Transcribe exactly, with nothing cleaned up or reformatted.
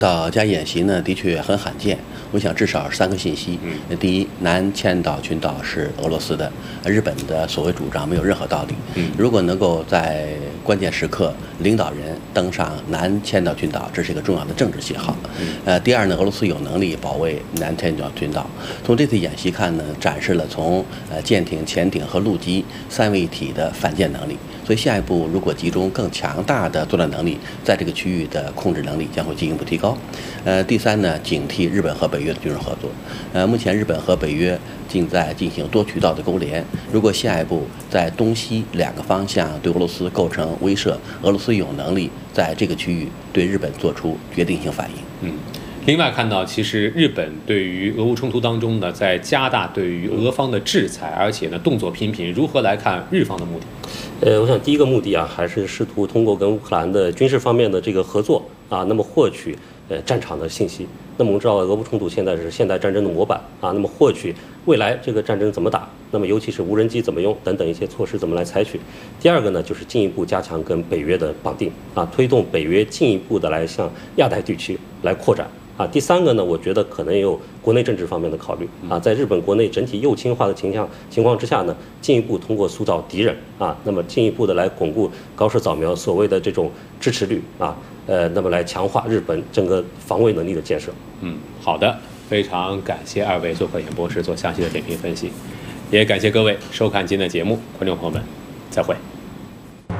岛加演习呢，的确很罕见。我想至少三个信息。嗯，第一，南千岛群岛是俄罗斯的，日本的所谓主张没有任何道理。嗯，如果能够在关键时刻，领导人登上南千岛群岛，这是一个重要的政治信号。嗯，呃，第二呢，俄罗斯有能力保卫南千岛群岛。从这次演习看呢，展示了从呃舰艇、潜艇和陆基三位一体的反舰能力。所以下一步如果集中更强大的作战能力，在这个区域的控制能力将会进一步提高。呃，第三呢，警惕日本和北约的军事合作。呃，目前日本和北约正在进行多渠道的勾连，如果下一步在东西两个方向对俄罗斯构成威慑，俄罗斯有能力在这个区域对日本做出决定性反应。 嗯。另外看到，其实日本对于俄乌冲突当中呢，在加大对于俄方的制裁，而且呢动作频频。如何来看日方的目的？ 呃，我想第一个目的啊，还是试图通过跟乌克兰的军事方面的这个合作啊，那么获取呃战场的信息。那么我们知道，俄乌冲突现在是现代战争的模板啊，那么获取未来这个战争怎么打，那么尤其是无人机怎么用等等一些措施怎么来采取。第二个呢，就是进一步加强跟北约的绑定啊，推动北约进一步的来向亚太地区来扩展。啊，第三个呢，我觉得可能也有国内政治方面的考虑啊，在日本国内整体右倾化的情况情况之下呢，进一步通过塑造敌人啊，那么进一步的来巩固高射扫描所谓的这种支持率啊，呃，那么来强化日本整个防卫能力的建设。 嗯，好的，非常感谢二位做客演播室做详细的点评分析，也感谢各位收看今天的节目，观众朋友们，再会。